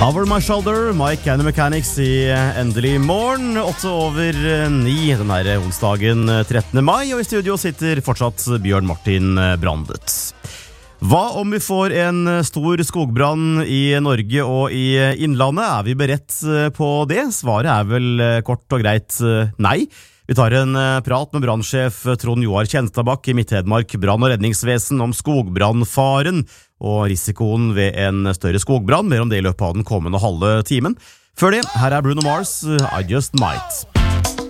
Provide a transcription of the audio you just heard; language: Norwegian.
Over My Shoulder, Mike and the Mechanics i Endelig morgen, 8:09 den her onsdagen 13. mai, og i studio sitter fortsatt Bjørn Martin Brandet. Hva om vi får en stor skogbrann i Norge og i innlandet? Er vi beredt på det? Svaret er vel kort og greit nei. Vi tar en prat med brannsjef Trond Joar Kjenstadbakk i Midt-Hedmark brann- og redningsvesen om skogbrannfaren og risikoen ved en større skogbrann, mer om det i løpet av den kommende halve timen. Før det, her er Bruno Mars, I Just Might.